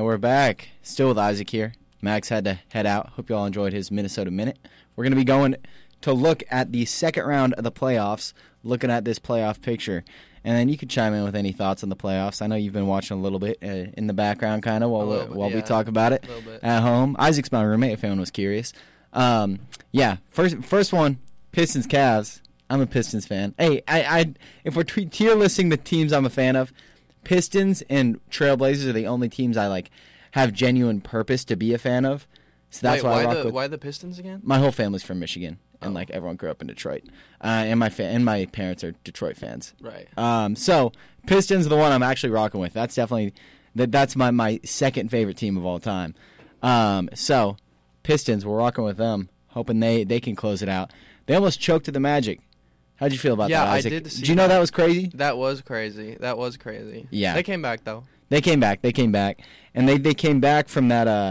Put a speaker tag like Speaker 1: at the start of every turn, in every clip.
Speaker 1: we're back. Still with Isaac here. Max had to head out. Hope you all enjoyed his Minnesota Minute. We're going to be going to look at the second round of the playoffs, looking at this playoff picture. And then you could chime in with any thoughts on the playoffs. I know you've been watching a little bit in the background kind of while we talk about it at home. Isaac's my roommate, if anyone was curious. First one, Pistons-Cavs. I'm a Pistons fan. Hey, if we're tier listing the teams I'm a fan of, Pistons and Trailblazers are the only teams I have genuine purpose to be a fan of. So that's why I rock with.
Speaker 2: Why the Pistons again?
Speaker 1: My whole family's from Michigan, and everyone grew up in Detroit, and my parents are Detroit fans.
Speaker 2: Right.
Speaker 1: So Pistons are the one I'm actually rocking with. That's definitely that's my second favorite team of all time. So Pistons, we're rocking with them, hoping they can close it out. They almost choked to the Magic. How'd you feel about that, Isaac?
Speaker 2: I did see.
Speaker 1: Did you know that was crazy?
Speaker 2: That was crazy.
Speaker 1: Yeah.
Speaker 2: They came back though.
Speaker 1: They came back, and they came back from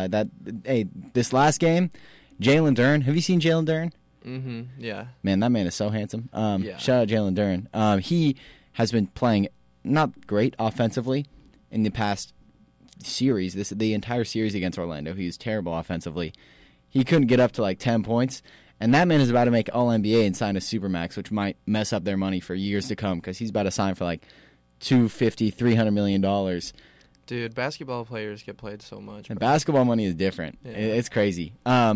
Speaker 1: this last game. Jalen Duren, have you seen Jalen Duren?
Speaker 2: Mm-hmm. Yeah.
Speaker 1: Man, that man is so handsome.
Speaker 2: Yeah.
Speaker 1: Shout out Jalen Duren. He has been playing not great offensively in the past series. The entire series against Orlando, he was terrible offensively. He couldn't get up to 10 points, and that man is about to make All-NBA and sign a Supermax, which might mess up their money for years to come because he's about to sign for $250, $300 million.
Speaker 2: Dude, basketball players get played so much.
Speaker 1: And basketball money is different. Yeah. It's crazy.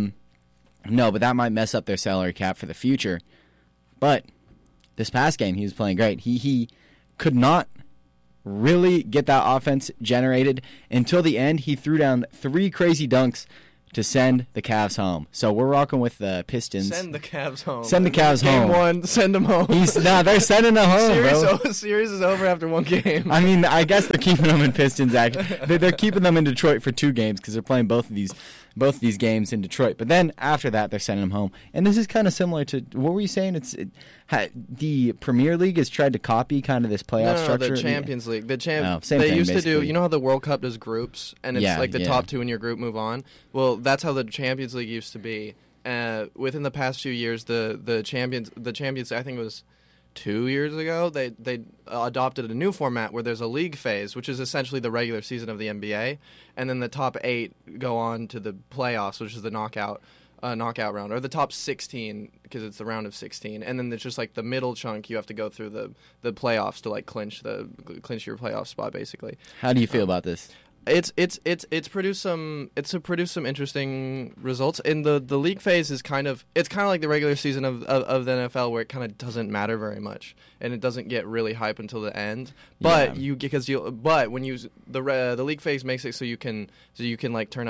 Speaker 1: No, but that might mess up their salary cap for the future. But this past game, he was playing great. He could not really get that offense generated until the end. He threw down 3 crazy dunks to send the Cavs home. So we're rocking with the Pistons.
Speaker 2: Send the Cavs home.
Speaker 1: Send the Cavs home.
Speaker 2: Game 1, send them home.
Speaker 1: They're sending them home, bro.
Speaker 2: Series is over after 1 game.
Speaker 1: I mean, I guess they're keeping them in Pistons. They're keeping them in Detroit for 2 games because they're playing both of these games in Detroit. But then after that, they're sending them home. And this is kind of similar to what were you saying? The Premier League has tried to copy kind of this playoff structure.
Speaker 2: The Champions League.
Speaker 1: Same
Speaker 2: they
Speaker 1: thing,
Speaker 2: used
Speaker 1: basically.
Speaker 2: to do. You know how the World Cup does groups, and it's the top 2 in your group move on. Well, that's how the Champions League used to be. Within the past few years, the champions. I think it was 2 years ago. They adopted a new format where there's a league phase, which is essentially the regular season of the NBA, and then the top 8 go on to the playoffs, which is the knockout round, or the top 16 because it's the round of 16, and then there's just the middle chunk. You have to go through the playoffs to clinch your playoff spot, basically.
Speaker 1: How do you feel about this?
Speaker 2: It's produced some interesting results. In the league phase is kind of like the regular season of the NFL, where it kind of doesn't matter very much and it doesn't get really hype until the end. But when the league phase makes it so you can turn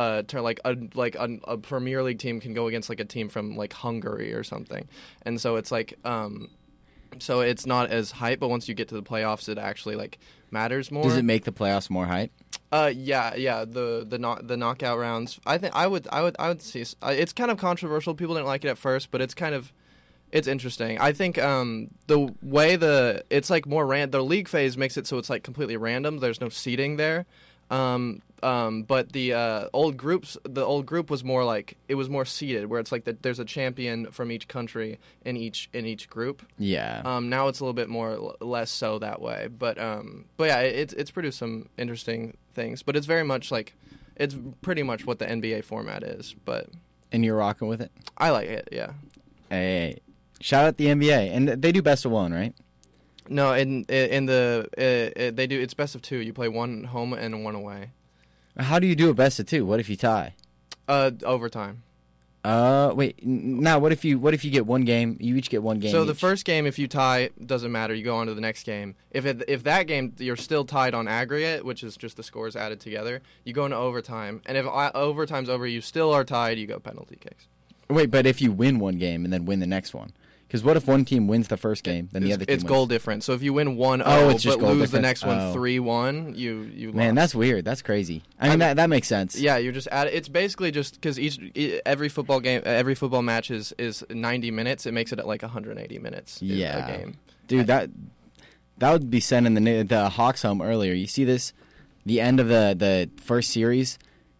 Speaker 2: a Premier League team can go against a team from Hungary or something, and so it's so it's not as hype. But once you get to the playoffs, it actually matters more.
Speaker 1: Does it make the playoffs more hype?
Speaker 2: Yeah. The knockout rounds. I think I would see. It's kind of controversial. People didn't like it at first, but it's interesting. I think the way it's more the league phase makes it so it's completely random. There's no seeding there. But the old group was more it was more seeded, where it's there's a champion from each country in each group.
Speaker 1: Yeah.
Speaker 2: Now it's a little bit less so that way, but yeah, it's produced some interesting things, but it's very much it's pretty much what the NBA format is.
Speaker 1: And you're rocking with it?
Speaker 2: I like it. Yeah.
Speaker 1: Hey, shout out the NBA, and they do best of 1, right?
Speaker 2: No, they do. It's best of 2. You play 1 home and 1 away.
Speaker 1: How do you do a best of 2? What if you tie?
Speaker 2: Overtime.
Speaker 1: Wait. Now, what if you get 1 game? You each get 1 game.
Speaker 2: So the first game, if you tie, doesn't matter. You go on to the next game. If that game you're still tied on aggregate, which is just the scores added together, you go into overtime. And if overtime's over, you still are tied. You go penalty kicks.
Speaker 1: Wait, but if you win 1 game and then win the next one? Because what if one team wins the first game, then the other team wins?
Speaker 2: It's goal difference. So if you win 1-0 but lose the next one 3-1, you lost.
Speaker 1: Man, that's weird. That's crazy. I mean, that makes sense.
Speaker 2: Yeah, you're just it's basically just because every football match is 90 minutes. It makes it at 180 minutes.
Speaker 1: Yeah,
Speaker 2: a game.
Speaker 1: Dude, that would be sending the Hawks home earlier. You see this, the end of the first series.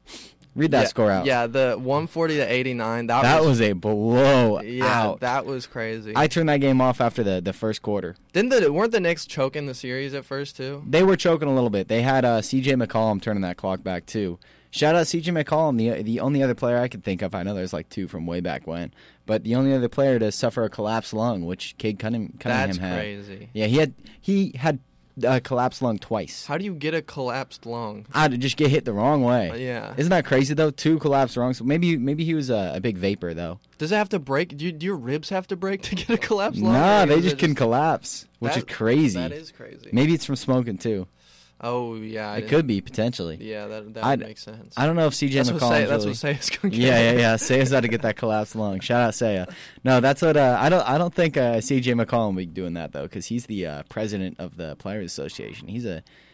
Speaker 1: Read that score out.
Speaker 2: Yeah, the 140-89.
Speaker 1: That was a blowout.
Speaker 2: Yeah, that was crazy.
Speaker 1: I turned that game off after the first quarter.
Speaker 2: Weren't the Knicks choking the series at first too?
Speaker 1: They were choking a little bit. They had C.J. McCollum turning that clock back too. Shout out C.J. McCollum, the only other player I could think of. I know there's like two from way back when, but the only other player to suffer a collapsed lung, which Cade Cunningham had.
Speaker 2: That's crazy.
Speaker 1: Yeah, he had a collapsed lung twice.
Speaker 2: How do you get a collapsed lung?
Speaker 1: I'd just get hit the wrong way.
Speaker 2: Yeah.
Speaker 1: Isn't that crazy though? 2 collapsed lungs. So maybe he was a big vapor though.
Speaker 2: Does it have to break? Do your ribs have to break to get a collapsed lung?
Speaker 1: Nah, they just can collapse, which is crazy.
Speaker 2: That is crazy.
Speaker 1: Maybe it's from smoking too.
Speaker 2: Oh yeah,
Speaker 1: it could be potentially.
Speaker 2: Yeah, that makes sense.
Speaker 1: I don't know if CJ McCollum.
Speaker 2: That's what Seiya's going to
Speaker 1: get. Yeah. Seiya's had to get that collapsed lung. Shout out Seiya. No, that's what. I don't think CJ McCollum will be doing that though, because he's the president of the Players Association. He's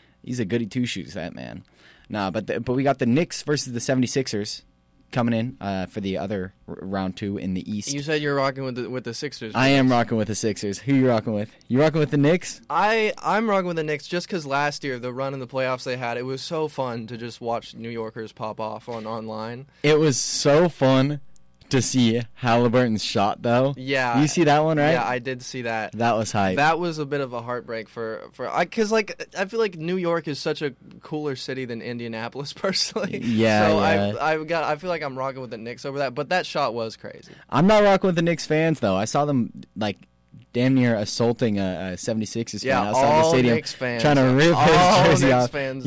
Speaker 1: a goody two shoes, that man. Nah, but we got the Knicks versus the 76ers coming in for the other round 2 in the East.
Speaker 2: You said you're rocking with the Sixers.
Speaker 1: I am rocking with the Sixers. Who you rocking with? You rocking with the Knicks?
Speaker 2: I'm rocking with the Knicks just because last year, the run in the playoffs they had, it was so fun to just watch New Yorkers pop off online.
Speaker 1: It was so fun to see Halliburton's shot, though.
Speaker 2: Yeah.
Speaker 1: You see that one, right?
Speaker 2: Yeah, I did see that.
Speaker 1: That was hype.
Speaker 2: That was a bit of a heartbreak because I feel like New York is such a cooler city than Indianapolis, personally.
Speaker 1: Yeah,
Speaker 2: so
Speaker 1: yeah.
Speaker 2: I feel like I'm rocking with the Knicks over that, but that shot was crazy.
Speaker 1: I'm not rocking with the Knicks fans, though. I saw them, like, damn near assaulting a 76ers fan outside the stadium,
Speaker 2: Knicks fans,
Speaker 1: trying to rip his jersey off.
Speaker 2: Fans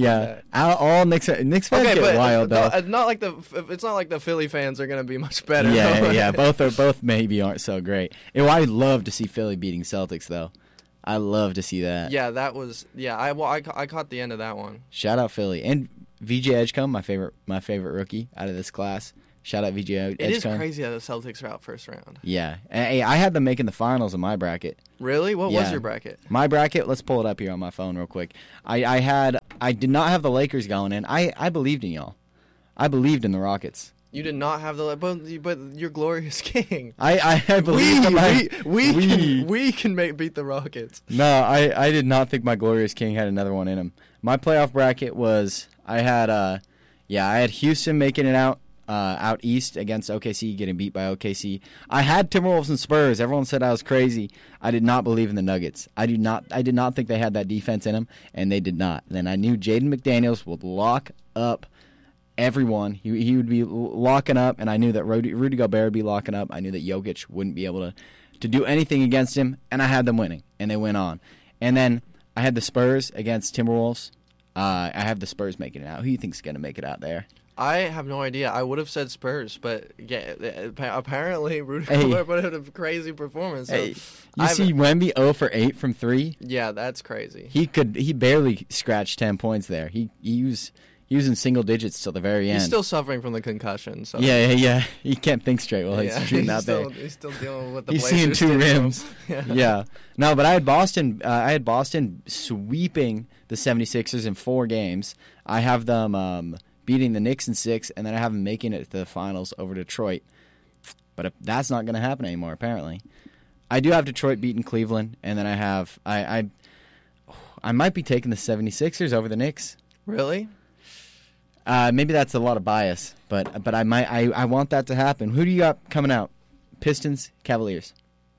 Speaker 1: all Knicks fans get wild though.
Speaker 2: It's not like the Philly fans are going to be much better.
Speaker 1: Yeah. Both maybe aren't so great. I'd love to see Philly beating Celtics though. I love to see that.
Speaker 2: Yeah, that was I caught the end of that one.
Speaker 1: Shout out Philly and VJ Edgecombe, my favorite rookie out of this class. Shout out VJ Edgecombe.
Speaker 2: It is crazy how the Celtics are out first round.
Speaker 1: Yeah. Hey, I had them making the finals in my bracket.
Speaker 2: Really? What was your bracket?
Speaker 1: My bracket, let's pull it up here on my phone real quick. I did not have the Lakers going in. I believed in y'all. I believed in the Rockets.
Speaker 2: You did not have but you're Glorious King.
Speaker 1: I believe
Speaker 2: we can beat the Rockets.
Speaker 1: No, I did not think my Glorious King had another one in him. My playoff bracket was I had Houston making it out east against OKC, getting beat by OKC. I had Timberwolves and Spurs. Everyone said I was crazy. I did not believe in the Nuggets. I did not think they had that defense in them, and they did not. Then I knew Jaden McDaniels would lock up everyone. He would be locking up, and I knew that Rudy Gobert would be locking up. I knew that Jokic wouldn't be able to do anything against him, and I had them winning, and they went on. And then I had the Spurs against Timberwolves. I have the Spurs making it out. Who do you think is going to make it out there?
Speaker 2: I have no idea. I would have said Spurs, but yeah, apparently Rudy Gobert put in a crazy performance. So
Speaker 1: you see Wemby 0 for 8 from 3?
Speaker 2: Yeah, that's crazy.
Speaker 1: He barely scratched 10 points there. He was in single digits till the very end.
Speaker 2: He's still suffering from the concussion. So.
Speaker 1: Yeah. He can't think straight while he's shooting out there.
Speaker 2: He's still dealing with the
Speaker 1: He's seeing 2 rims.
Speaker 2: Yeah.
Speaker 1: No, but I had Boston sweeping the 76ers in 4 games. I have them beating the Knicks in 6, and then I have them making it to the finals over Detroit. But that's not going to happen anymore, apparently. I do have Detroit beating Cleveland, and then I have I might be taking the 76ers over the Knicks.
Speaker 2: Really?
Speaker 1: Maybe that's a lot of bias, but I want that to happen. Who do you got coming out? Pistons, Cavaliers.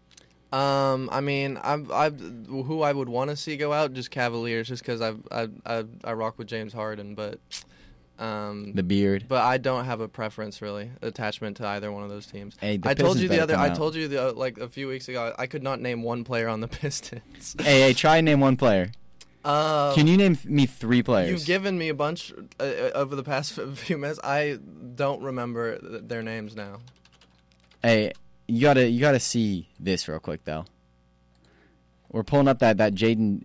Speaker 2: I mean, who I would want to see go out, just Cavaliers, just because I rock with James Harden, but
Speaker 1: the beard.
Speaker 2: But I don't have a preference really, attachment to either one of those teams.
Speaker 1: Hey,
Speaker 2: I told you like a few weeks ago, I could not name one player on the Pistons.
Speaker 1: Hey, try and name one player. Can you name me 3 players?
Speaker 2: You've given me a bunch over the past few minutes. I don't remember their names now.
Speaker 1: Hey, you gotta see this real quick though. We're pulling up that Jalen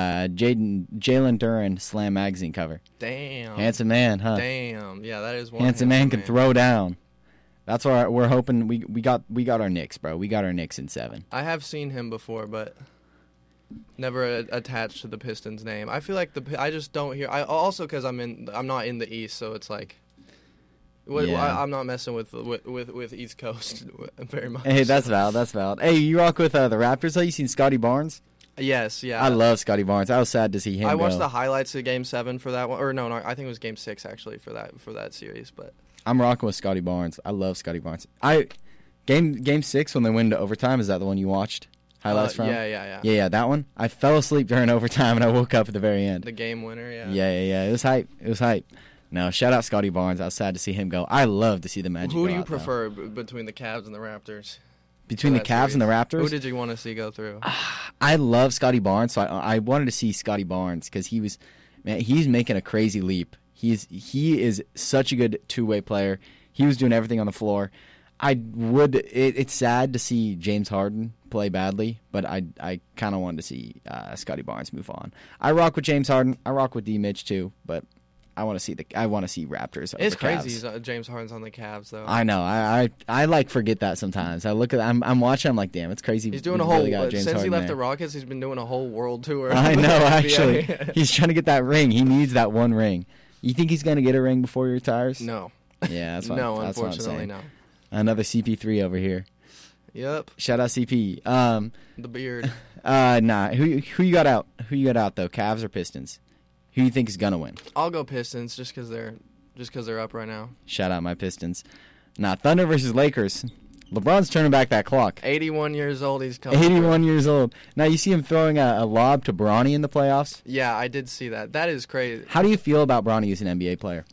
Speaker 1: Duren Slam magazine cover.
Speaker 2: Damn,
Speaker 1: handsome man, huh?
Speaker 2: Damn, yeah, that is one.
Speaker 1: Handsome man can throw down. That's why we're hoping we got our Knicks, bro. We got our Knicks in 7.
Speaker 2: I have seen him before, but never attached to the Pistons name. I feel like I just don't hear. I also because I'm not in the East, so it's like. I'm not messing with East Coast very much.
Speaker 1: Hey, that's valid. Hey, you rock with the Raptors? Though? You seen Scotty Barnes?
Speaker 2: Yes, yeah.
Speaker 1: I love Scotty Barnes. I was sad to see him.
Speaker 2: I watched the highlights of Game 7 for that one, or no, I think it was Game 6 actually for that series. But
Speaker 1: I'm rocking with Scotty Barnes. I love Scotty Barnes. Game 6 when they went into overtime. Is that the one you watched highlights from?
Speaker 2: Yeah.
Speaker 1: That one. I fell asleep during overtime and I woke up at the very end.
Speaker 2: The game winner.
Speaker 1: Yeah. It was hype. No, shout out Scotty Barnes. I was sad to see him go. I love to see the Magic.
Speaker 2: Who do you prefer between the Cavs and the Raptors?
Speaker 1: Between the Cavs and the Raptors?
Speaker 2: Who did you want to see go through?
Speaker 1: I love Scotty Barnes, so I wanted to see Scotty Barnes because he's making a crazy leap. He is such a good two-way player. He was doing everything on the floor. It's sad to see James Harden play badly, but I kind of wanted to see Scotty Barnes move on. I rock with James Harden. I rock with D. Mitch too, but I want to see Raptors.
Speaker 2: It's crazy. James Harden's on the Cavs, though.
Speaker 1: I know. I like forget that sometimes. I look at. I'm watching. I'm like, damn, it's crazy.
Speaker 2: He's doing since he left the Rockets. He's been doing a whole world tour.
Speaker 1: I know. Actually, he's trying to get that ring. He needs that one ring. You think he's gonna get a ring before he retires?
Speaker 2: No.
Speaker 1: Yeah, that's what.
Speaker 2: No,
Speaker 1: that's
Speaker 2: unfortunately,
Speaker 1: what I'm saying. Another CP3 over here.
Speaker 2: Yep.
Speaker 1: Shout out CP.
Speaker 2: The beard.
Speaker 1: Nah. Who you got out? Who you got out though? Cavs or Pistons? Who do you think is gonna win?
Speaker 2: I'll go Pistons just because they're up right now.
Speaker 1: Shout out my Pistons. Thunder versus Lakers. LeBron's turning back that clock.
Speaker 2: 81 years old, he's coming.
Speaker 1: 81 years old. Now you see him throwing a lob to Bronny in the playoffs.
Speaker 2: Yeah, I did see that. That is crazy.
Speaker 1: How do you feel about Bronny as an NBA player?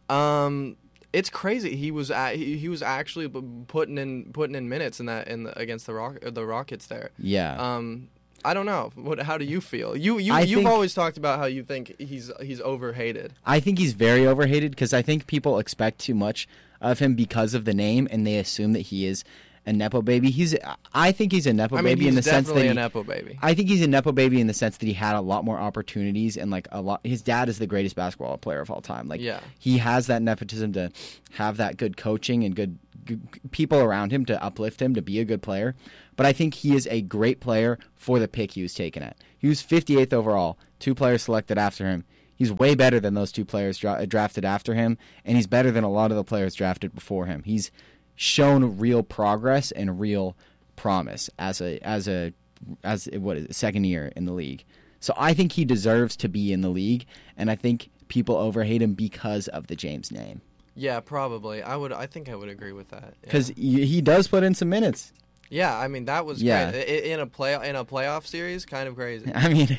Speaker 2: It's crazy. He was actually putting in minutes against the Rockets there.
Speaker 1: Yeah.
Speaker 2: I don't know. How do you feel? You've always talked about how you think he's overhated.
Speaker 1: I think he's very overhated because I think people expect too much of him because of the name, and they assume that he is a nepo baby. I think he's a nepo baby in the sense that
Speaker 2: he's definitely a nepo baby.
Speaker 1: I think he's a nepo baby in the sense that he had a lot more opportunities and his dad is the greatest basketball player of all time. He has that nepotism to have that good coaching and good people around him to uplift him to be a good player. But I think he is a great player for the pick he was taken at. He was 58th overall, 2 players selected after him. He's way better than those 2 players drafted after him, and he's better than a lot of the players drafted before him. He's shown real progress and real promise as a second year in the league. So I think he deserves to be in the league, and I think people overhate him because of the James name.
Speaker 2: Yeah, probably. I think I would agree with that.
Speaker 1: Because he does put in some minutes.
Speaker 2: Yeah, I mean that was great in a playoff series. Kind of crazy.
Speaker 1: I mean,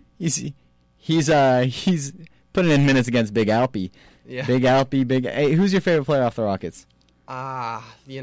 Speaker 1: he's putting in minutes against Big Alpy.
Speaker 2: Yeah.
Speaker 1: Big Alpy. Hey, who's your favorite player off the Rockets?
Speaker 2: I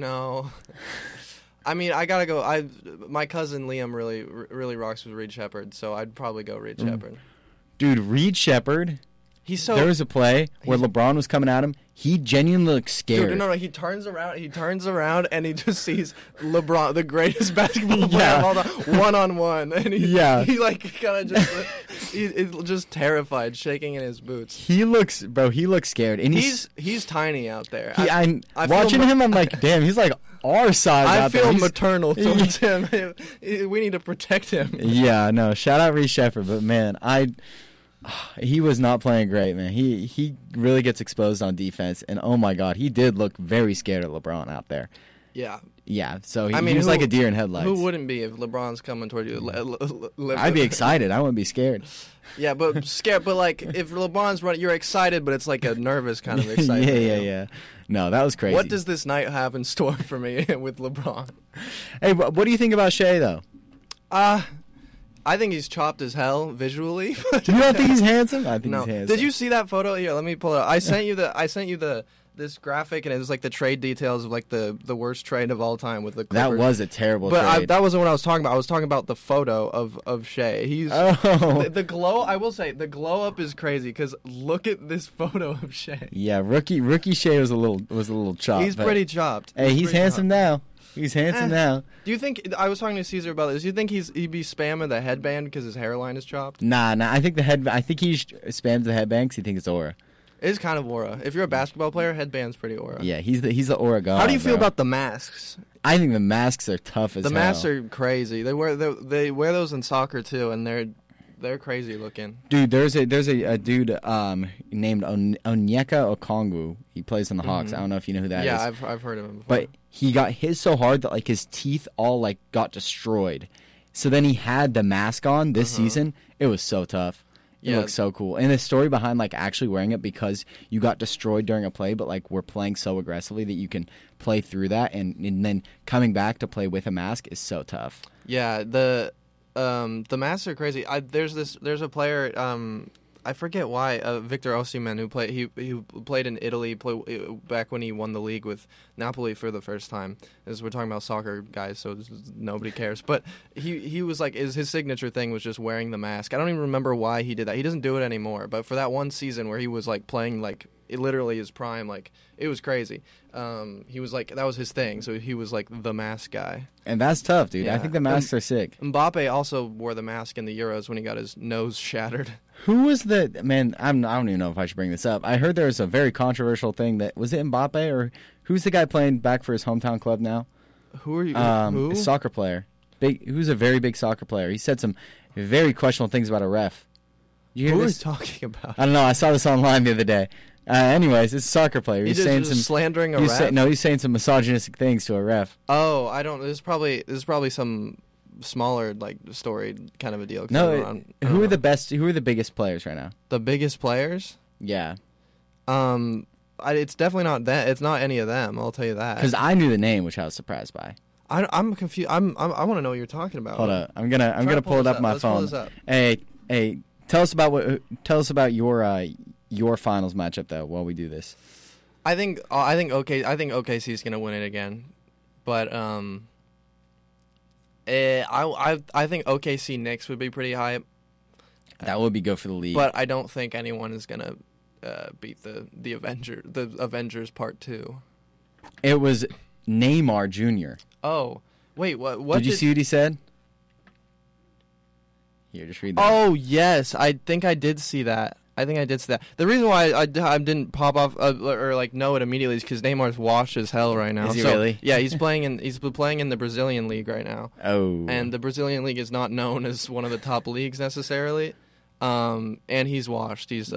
Speaker 2: mean, I gotta go. My cousin Liam really rocks with Reed Shepherd, so I'd probably go Reed Shepherd.
Speaker 1: Dude, Reed Shepherd.
Speaker 2: There
Speaker 1: was a play where LeBron was coming at him. He genuinely looked scared.
Speaker 2: Dude, no, he turns around, and he just sees LeBron, the greatest basketball player of all time, one-on-one. And he kind of just, he's just terrified, shaking in his boots.
Speaker 1: He looks scared. And
Speaker 2: he's tiny out there.
Speaker 1: I'm watching him, I'm like, damn, he's like our size out there.
Speaker 2: I feel maternal towards him. We need to protect him.
Speaker 1: Yeah, no, shout out Reed Shepherd, but man, he was not playing great, man. He really gets exposed on defense, and oh my God, he did look very scared of LeBron out there.
Speaker 2: Yeah.
Speaker 1: Yeah, so he was like a deer in headlights.
Speaker 2: Who wouldn't be if LeBron's coming toward you?
Speaker 1: I'd be excited. I wouldn't be scared.
Speaker 2: Yeah, but scared. But like if LeBron's running, you're excited, but it's like a nervous kind of excitement.
Speaker 1: Yeah. No, that was crazy.
Speaker 2: What does this night have in store for me with LeBron?
Speaker 1: Hey, what do you think about Shea though?
Speaker 2: I think he's chopped as hell visually.
Speaker 1: You don't think he's handsome? I think
Speaker 2: no.
Speaker 1: He's handsome.
Speaker 2: Did you see that photo? Here, let me pull it up. I sent you this graphic, and it was like the trade details of like the worst trade of all time with the Clippers.
Speaker 1: That was a terrible trade.
Speaker 2: That wasn't what I was talking about. I was talking about the photo of Shea. The glow. I will say the glow up is crazy because look at this photo of Shea.
Speaker 1: Yeah, rookie Shea was a little chopped.
Speaker 2: He's pretty chopped.
Speaker 1: Hey, he's handsome now. He's handsome now.
Speaker 2: Do you think, I was talking to Caesar about this, do you think he'd be spamming the headband because his hairline is chopped?
Speaker 1: Nah, I think he spams the headband because he thinks it's aura.
Speaker 2: It is kind of aura. If you're a basketball player, headband's pretty aura.
Speaker 1: Yeah, he's the aura god.
Speaker 2: How do you feel about the masks?
Speaker 1: I think the masks are tough as hell.
Speaker 2: The masks are crazy. They wear those in soccer too, and they're crazy looking.
Speaker 1: Dude, there's a dude named Onyeka Okongwu. He plays in the Hawks. I don't know if you know who that is.
Speaker 2: Yeah, I've heard of him before.
Speaker 1: But he got hit so hard that like his teeth all like got destroyed. So then he had the mask on this season. It was so tough. It looked so cool. And the story behind like actually wearing it because you got destroyed during a play, but like we're playing so aggressively that you can play through that, and then coming back to play with a mask is so tough.
Speaker 2: Yeah, the masks are crazy. There's a player, I forget why, Victor Osimhen, who played in Italy, back when he won the league with Napoli for the first time. As we're talking about soccer guys, so nobody cares. But he was like, his signature thing was just wearing the mask. I don't even remember why he did that. He doesn't do it anymore. But for that one season where he was like playing like literally his prime, like it was crazy. He was like, that was his thing. So he was like the mask guy.
Speaker 1: And that's tough, dude. Yeah. I think the masks are sick.
Speaker 2: Mbappe also wore the mask in the Euros when he got his nose shattered.
Speaker 1: Who was the man? I don't even know if I should bring this up. I heard there was a very controversial thing that was it Mbappe or who's the guy playing back for his hometown club now?
Speaker 2: Who are you?
Speaker 1: Who? A soccer player. Who's a very big soccer player. He said some very questionable things about a ref.
Speaker 2: Who are you talking about?
Speaker 1: I don't know. I saw this online the other day. Anyways, it's a soccer player.
Speaker 2: He's saying some
Speaker 1: slandering
Speaker 2: a ref.
Speaker 1: He's saying some misogynistic things to a ref.
Speaker 2: Oh, I don't. This is probably some smaller like story kind of a deal.
Speaker 1: No, who are the biggest players right now?
Speaker 2: The biggest players?
Speaker 1: Yeah.
Speaker 2: It's definitely not that. It's not any of them. I'll tell you that.
Speaker 1: Because I knew the name, which I was surprised by.
Speaker 2: I'm confused. I want to know what you're talking about.
Speaker 1: Hold up. I'm gonna pull it up on my phone. Hey, tell us about your finals matchup though while we do this.
Speaker 2: I think OKC is gonna win it again, but I think OKC Knicks would be pretty high.
Speaker 1: That would be good for the league.
Speaker 2: But I don't think anyone is gonna beat the Avengers Part 2.
Speaker 1: It was Neymar Jr.
Speaker 2: Oh, wait, what
Speaker 1: did you see what he said? Here, just read that.
Speaker 2: Oh, yes, I think I did see that. The reason why I didn't pop off or like know it immediately is because Neymar's washed as hell right now.
Speaker 1: Is he really?
Speaker 2: Yeah, he's playing in the Brazilian league right now.
Speaker 1: Oh,
Speaker 2: and the Brazilian league is not known as one of the top leagues necessarily. And he's washed. He's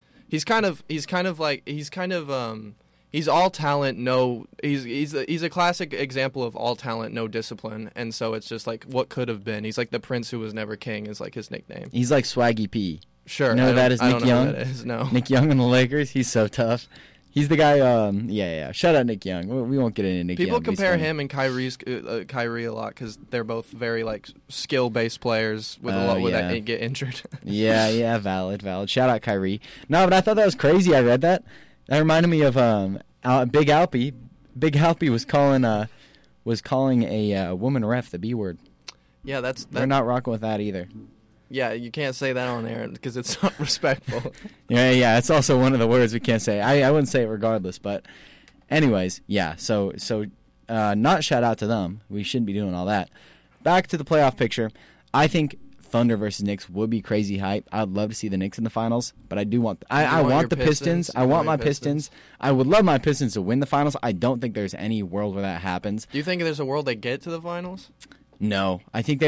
Speaker 2: all talent, no. He's a classic example of all talent, no discipline, and so it's just like what could have been. He's like the prince who was never king is like his nickname.
Speaker 1: He's like Swaggy P.
Speaker 2: Sure,
Speaker 1: you know that is Nick Young.
Speaker 2: Who that is, no.
Speaker 1: Nick Young on the Lakers. He's so tough. He's the guy. Yeah. Shout out Nick Young. We won't get into Nick Young.
Speaker 2: People compare him and Kyrie a lot because they're both very like skill-based players with a lot that get injured.
Speaker 1: yeah. Valid. Shout out Kyrie. No, but I thought that was crazy. I read that. That reminded me of Big Alpy. Big Alpy was calling a woman ref the B word.
Speaker 2: Yeah,
Speaker 1: they're not rocking with that either.
Speaker 2: Yeah, you can't say that on air because it's not respectful.
Speaker 1: Yeah, it's also one of the words we can't say. I wouldn't say it regardless, but anyways, yeah. So not shout out to them. We shouldn't be doing all that. Back to the playoff picture. I think Thunder versus Knicks would be crazy hype. I'd love to see the Knicks in the finals, but I do want I want the Pistons. I want my Pistons. I would love my Pistons to win the finals. I don't think there's any world where that happens.
Speaker 2: Do you think there's a world they get to the finals?
Speaker 1: No. I think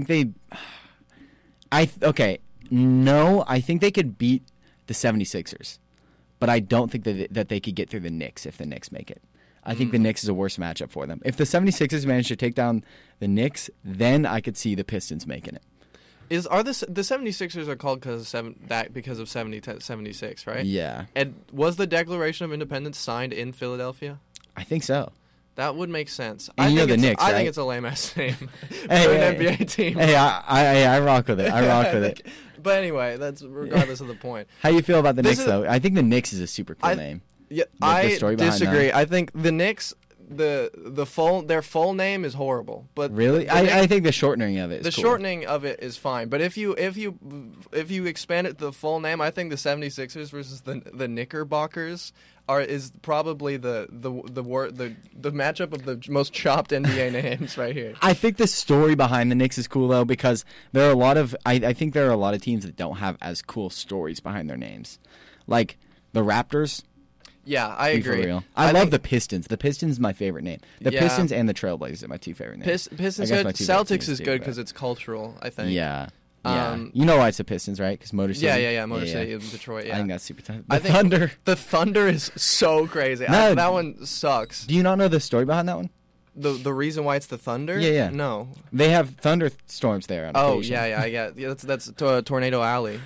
Speaker 1: they could beat the 76ers, but I don't think that they could get through the Knicks if the Knicks make it. I think the Knicks is a worse matchup for them. If the 76ers manage to take down the Knicks, then I could see the Pistons making it.
Speaker 2: Are the 76ers are called because of 76, right?
Speaker 1: Yeah.
Speaker 2: And was the Declaration of Independence signed in Philadelphia?
Speaker 1: I think so.
Speaker 2: That would make sense.
Speaker 1: And
Speaker 2: I
Speaker 1: think
Speaker 2: it's a lame-ass name for an NBA team.
Speaker 1: Hey, I rock with it.
Speaker 2: But anyway, that's regardless of the point.
Speaker 1: How you feel about the Knicks, though? I think the Knicks is a super cool name.
Speaker 2: Yeah, I disagree. I think the Knicks, their full name is horrible. But
Speaker 1: really, I think the shortening of it is
Speaker 2: cool. Shortening of it is fine. But if you expand it to the full name, I think the 76ers versus the Knickerbockers is probably the matchup of the most chopped NBA names right here.
Speaker 1: I think the story behind the Knicks is cool though because there are a lot of I think there are a lot of teams that don't have as cool stories behind their names, like the Raptors.
Speaker 2: Yeah, I agree.
Speaker 1: For real. I love the Pistons. The Pistons is my favorite name. The Pistons and the Trailblazers are my two favorite names.
Speaker 2: Pistons good. Celtics is good because it's cultural, I think.
Speaker 1: Yeah. You know why it's the Pistons, right? Because Motor City.
Speaker 2: Yeah. Motor City in Detroit. Yeah.
Speaker 1: I think that's super tough.
Speaker 2: The Thunder is so crazy. That one sucks.
Speaker 1: Do you not know the story behind that one?
Speaker 2: The reason why it's the Thunder?
Speaker 1: Yeah.
Speaker 2: No.
Speaker 1: They have thunderstorms there on occasion.
Speaker 2: I get. Yeah, that's Tornado Alley.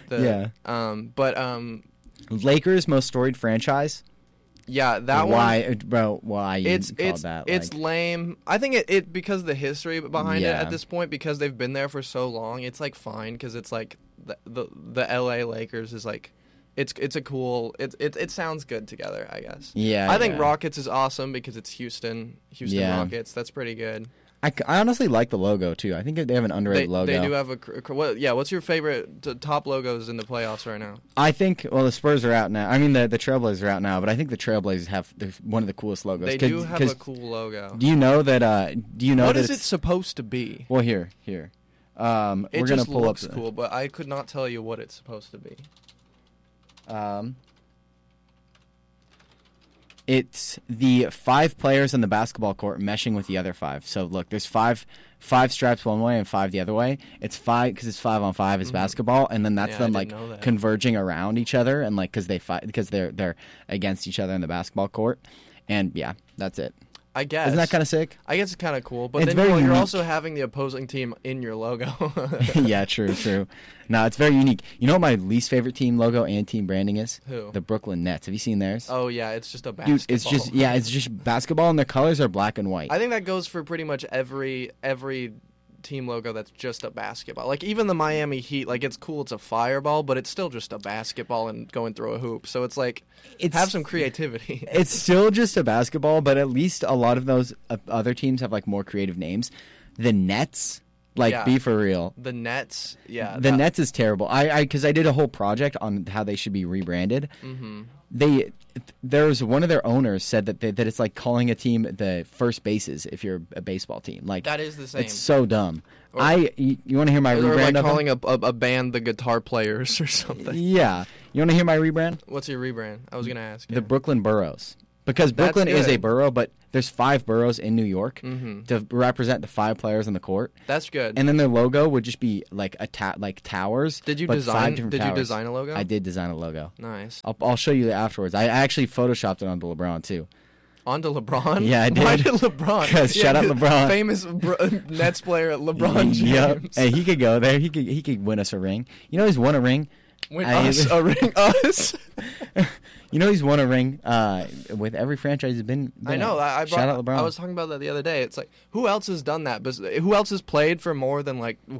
Speaker 1: Lakers' most storied franchise.
Speaker 2: Yeah, that
Speaker 1: one. Why you call that?
Speaker 2: It's lame. I think it because of the history behind it at this point, because they've been there for so long. It's like fine because it's like the LA Lakers is like it's a cool. It sounds good together, I guess.
Speaker 1: Yeah,
Speaker 2: I think Rockets is awesome because it's Houston Rockets. That's pretty good.
Speaker 1: I honestly like the logo too. I think they have an underrated logo.
Speaker 2: They do have what's your favorite top logos in the playoffs right now?
Speaker 1: I think the Spurs are out now. I mean the Trailblazers are out now, but I think the Trailblazers have one of the coolest logos.
Speaker 2: They do have a cool logo.
Speaker 1: Do you know that? What
Speaker 2: is it supposed to be?
Speaker 1: Well, here.
Speaker 2: It
Speaker 1: we're
Speaker 2: just
Speaker 1: gonna pull
Speaker 2: looks
Speaker 1: up
Speaker 2: cool, but I could not tell you what it's supposed to be.
Speaker 1: It's the 5 players on the basketball court meshing with the other 5. So look, there's five straps one way and 5 the other way. It's 5 because it's 5-on-5 is basketball, and then that's them converging around each other and because they fight because they're against each other in the basketball court, and that's it.
Speaker 2: I guess.
Speaker 1: Isn't that kind of sick?
Speaker 2: I guess it's kind of cool, but then you're also having the opposing team in your logo.
Speaker 1: Yeah, true. No, it's very unique. You know what my least favorite team logo and team branding is?
Speaker 2: Who?
Speaker 1: The Brooklyn Nets. Have you seen theirs?
Speaker 2: Oh yeah, it's just a basketball.
Speaker 1: Dude, it's just basketball, and their colors are black and white.
Speaker 2: I think that goes for pretty much every team logo that's just a basketball. Like even the Miami Heat, like it's cool, it's a fireball, but it's still just a basketball and going through a hoop. So it's like have some creativity.
Speaker 1: It's still just a basketball, but at least a lot of those other teams have like more creative names. The Nets, be for real.
Speaker 2: The Nets, yeah.
Speaker 1: The Nets is terrible. Because I did a whole project on how they should be rebranded. Mm-hmm. There's one of their owners said that it's like calling a team the first bases if you're a baseball team. Like
Speaker 2: that is the same.
Speaker 1: It's so dumb. You want to hear my rebrand?
Speaker 2: Or calling a band the Guitar Players or something.
Speaker 1: Yeah. You want to hear my rebrand?
Speaker 2: What's your rebrand? I was gonna ask.
Speaker 1: The Brooklyn Boroughs. Because Brooklyn is a borough, but there's 5 boroughs in New York to represent the 5 players on the court.
Speaker 2: That's good.
Speaker 1: And then their logo would just be like towers.
Speaker 2: Did you design a logo?
Speaker 1: I did design a logo.
Speaker 2: Nice.
Speaker 1: I'll show you afterwards. I actually photoshopped it onto LeBron too.
Speaker 2: Onto LeBron?
Speaker 1: Yeah, I did.
Speaker 2: Why did LeBron?
Speaker 1: Because shout out LeBron,
Speaker 2: famous Nets player, LeBron James. Yep.
Speaker 1: Hey, he could go there. He could win us a ring. You know, he's won a ring.
Speaker 2: Win us a ring. Us.
Speaker 1: You know, he's won a ring with every franchise he's been
Speaker 2: I know.
Speaker 1: Shout out LeBron.
Speaker 2: I was talking about that the other day. It's like, who else has done that? But who else has played for more than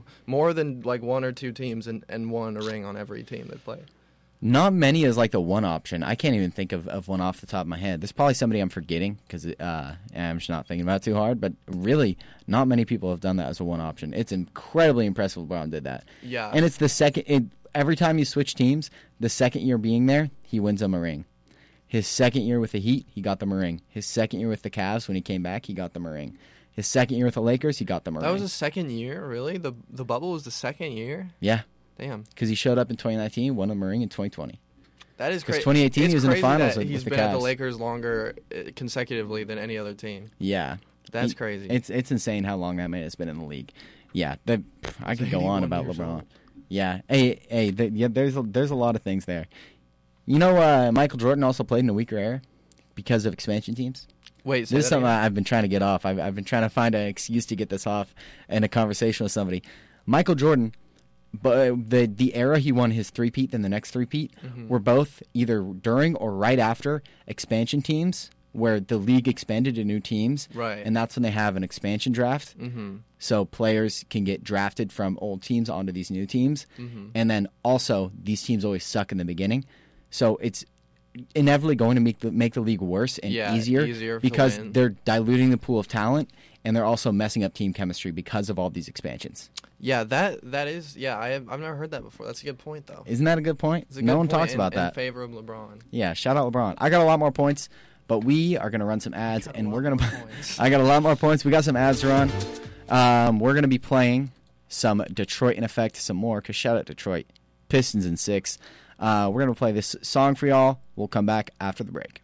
Speaker 2: 1 or 2 teams and won a ring on every team they've played?
Speaker 1: Not many is like the one option. I can't even think of one off the top of my head. There's probably somebody I'm forgetting because I'm just not thinking about it too hard. But really, not many people have done that as a one option. It's incredibly impressive LeBron did that.
Speaker 2: Yeah.
Speaker 1: And it's the second... Every time you switch teams, the second year being there, he wins them a ring. His second year with the Heat, he got them a ring. His second year with the Cavs, when he came back, he got them a ring. His second year with the Lakers, he got them a ring.
Speaker 2: That was his second year, really? The bubble was the second year?
Speaker 1: Yeah.
Speaker 2: Damn.
Speaker 1: Because he showed up in 2019, won them a ring in 2020.
Speaker 2: That is crazy.
Speaker 1: 2018, he was in the finals with the Cavs.
Speaker 2: He's been at the Lakers longer consecutively than any other team.
Speaker 1: Yeah.
Speaker 2: That's crazy.
Speaker 1: It's insane how long that man has been in the league. Yeah. I could go on about LeBron. Old. Yeah. There's a lot of things there. You know, Michael Jordan also played in a weaker era because of expansion teams.
Speaker 2: Wait,
Speaker 1: this is something I've been trying to get off. I've been trying to find an excuse to get this off in a conversation with somebody. Michael Jordan, but the era he won his three-peat, then the next three-peat, were both either during or right after expansion teams, where the league expanded to new teams,
Speaker 2: right?
Speaker 1: And that's when they have an expansion draft. Mm-hmm. So players can get drafted from old teams onto these new teams, and then also these teams always suck in the beginning. So it's inevitably going to make the league worse and easier because they're diluting the pool of talent, and they're also messing up team chemistry because of all these expansions.
Speaker 2: Yeah, that is. Yeah, I've never heard that before. That's a good point, though.
Speaker 1: Isn't that a good point? No one talks about that.
Speaker 2: In favor of LeBron.
Speaker 1: Yeah, shout out LeBron. I got a lot more points, but we are going to run some ads, and we're going to. I got a lot more points. We got some ads to run. We're going to be playing some Detroit in Effect, some more. Cause shout out Detroit, Pistons in 6. We're going to play this song for y'all. We'll come back after the break.